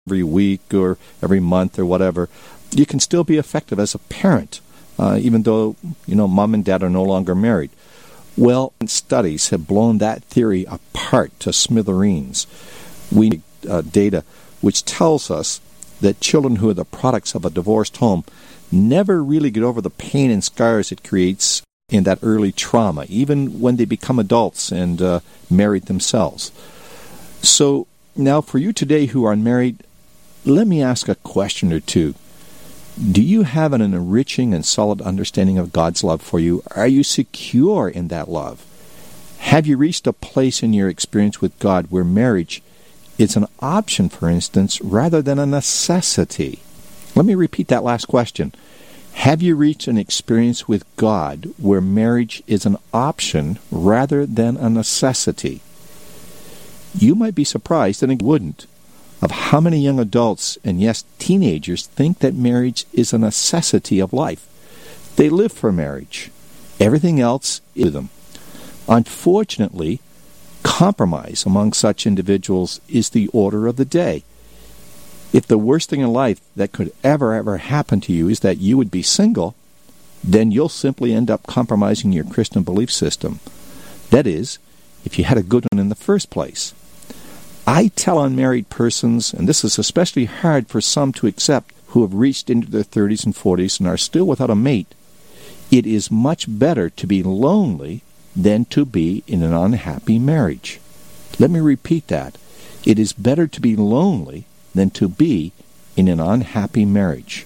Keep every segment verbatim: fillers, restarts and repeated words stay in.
every week or every month or whatever, you can still be effective as a parent, uh, even though, you know, mom and dad are no longer married. Well, studies have blown that theory apart to smithereens. We need uh, data which tells us that children who are the products of a divorced home never really get over the pain and scars it creates in that early trauma, even when they become adults and uh, married themselves. So now for you today who are unmarried, let me ask a question or two. Do you have an enriching and solid understanding of God's love for you? Are you secure in that love? Have you reached a place in your experience with God where marriage is an option, for instance, rather than a necessity? Let me repeat that last question. Have you reached an experience with God where marriage is an option rather than a necessity? You might be surprised, and it wouldn't, of how many young adults, and yes, teenagers, think that marriage is a necessity of life. They live for marriage. Everything else is them. Unfortunately, compromise among such individuals is the order of the day. If the worst thing in life that could ever, ever happen to you is that you would be single, then you'll simply end up compromising your Christian belief system. That is, if you had a good one in the first place. I tell unmarried persons, and this is especially hard for some to accept who have reached into their thirties and forties and are still without a mate, it is much better to be lonely than to be in an unhappy marriage. Let me repeat that. It is better to be lonely than to be in an unhappy marriage.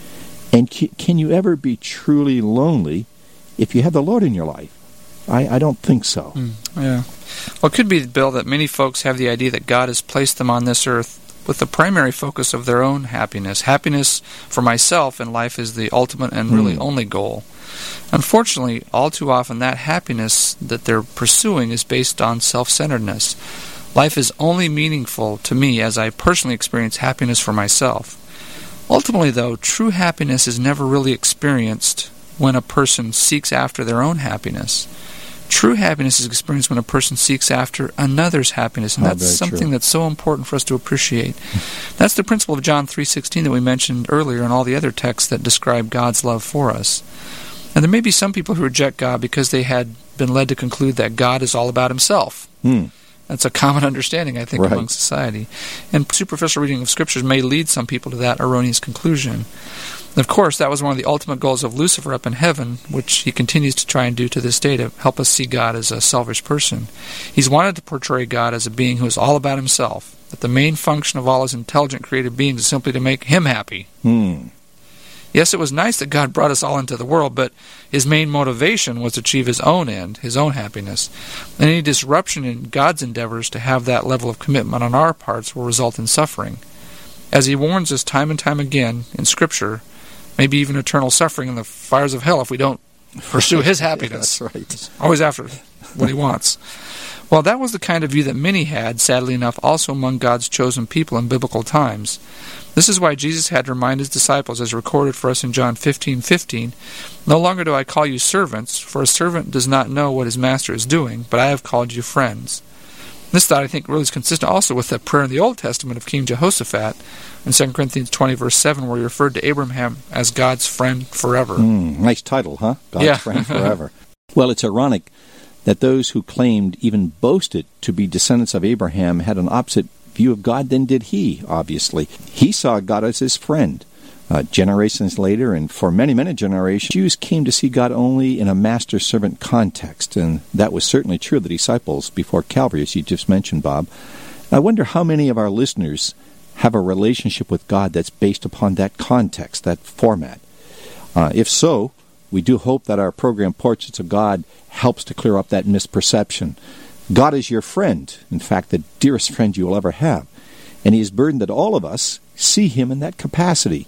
And can you ever be truly lonely if you have the Lord in your life? I, I don't think so. Mm, yeah. Well, it could be, Bill, that many folks have the idea that God has placed them on this earth with the primary focus of their own happiness. Happiness for myself in life is the ultimate and really mm. only goal. Unfortunately, all too often that happiness that they're pursuing is based on self-centeredness. Life is only meaningful to me as I personally experience happiness for myself. Ultimately, though, true happiness is never really experienced when a person seeks after their own happiness. True happiness is experienced when a person seeks after another's happiness, and oh, that's something true. that's so important for us to appreciate. That's the principle of John three sixteen that we mentioned earlier and all the other texts that describe God's love for us. And there may be some people who reject God because they had been led to conclude that God is all about himself. Hmm. That's a common understanding, I think, right. among society. And superficial reading of Scriptures may lead some people to that erroneous conclusion. And of course, that was one of the ultimate goals of Lucifer up in heaven, which he continues to try and do to this day to help us see God as a selfish person. He's wanted to portray God as a being who is all about himself, that the main function of all his intelligent created beings is simply to make him happy. Hmm. Yes, it was nice that God brought us all into the world, but his main motivation was to achieve his own end, his own happiness. And any disruption in God's endeavors to have that level of commitment on our parts will result in suffering. As he warns us time and time again in Scripture, maybe even eternal suffering in the fires of hell if we don't pursue his happiness. Yeah, that's right. Always after what he wants. Well, that was the kind of view that many had, sadly enough, also among God's chosen people in biblical times. This is why Jesus had to remind his disciples, as recorded for us in John fifteen fifteen, "No longer do I call you servants, for a servant does not know what his master is doing, but I have called you friends." This thought, I think, really is consistent also with the prayer in the Old Testament of King Jehoshaphat in Second Corinthians twenty, verse seven, where he referred to Abraham as God's friend forever. Mm, nice title, huh? God's yeah. friend forever. Well, it's ironic that those who claimed, even boasted, to be descendants of Abraham had an opposite view of God than did he, obviously. He saw God as his friend. Uh, generations later, and for many, many generations, Jews came to see God only in a master-servant context, and that was certainly true of the disciples before Calvary, as you just mentioned, Bob. I wonder how many of our listeners have a relationship with God that's based upon that context, that format. Uh, if so, we do hope that our program, Portraits of God, helps to clear up that misperception. God is your friend, in fact, the dearest friend you will ever have, and he is burdened that all of us see him in that capacity.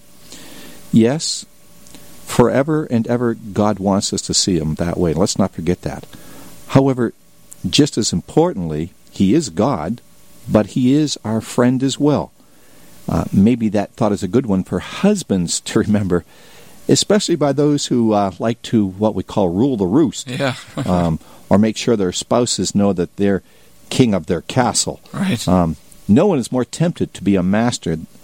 Yes, forever and ever God wants us to see him that way. Let's not forget that. However, just as importantly, he is God, but he is our friend as well. Uh, maybe that thought is a good one for husbands to remember, especially by those who uh, like to, what we call, rule the roost. Yeah. um, or make sure their spouses know that they're king of their castle. Right. Um, no one is more tempted to be a master